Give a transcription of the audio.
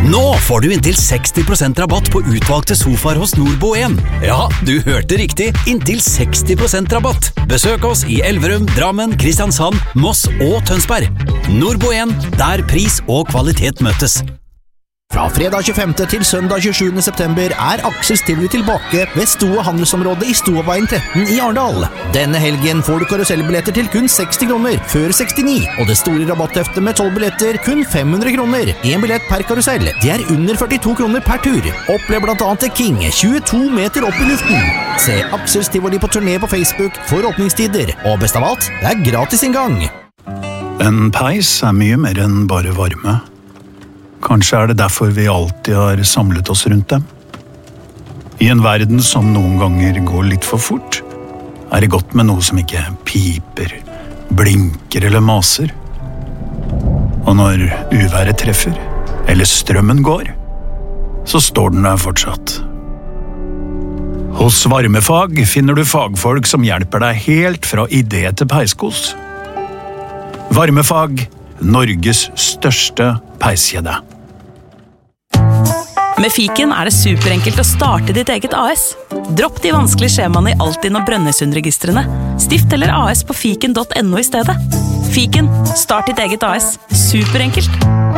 Nå får du inntil 60% rabatt på utvalgte sofaer hos Nordbo1. Ja, du hørte riktig. Inntil 60% rabatt. Besøk oss i Elverum, Drammen, Kristiansand, Moss og Tønsberg. Nordbo1, der pris og kvalitet møtes. Fra fredag 25. til søndag 27. september Axels Tivoli tilbake ved Stoa handelsområdet i Stoaveien 13 i Arendal. Denne helgen får du karusellbilletter til kun 60 kroner, før 69, og det store rabattheftet med 12 billetter kun 500 kroner. En billett per karusell. Det under 42 kroner per tur. Opplev blant annet The King 22 meter opp i luften. Se Axels Tivoli på turné på Facebook for åpningstider, og best av alt, det gratis inngang. En peis mye mer enn bare varme. Kanskje det derfor vi alltid har samlet oss rundt dem. I en verden som noen ganger går litt for fort, det godt med noe som ikke piper, blinker eller maser. Og når uværet treffer, eller strømmen går, så står den der fortsatt. Hos Varmefag finner du fagfolk som hjelper deg helt fra idé til peiskos. Varmefag, Norges største peiskjede. Med Fiken det superenkelt å starte ditt eget AS. Dropp de vanskelige skjemaene i Altinn og Brønnøysundregistrene. Stift eller AS på fiken.no i stedet. Fiken, start ditt eget AS. Superenkelt.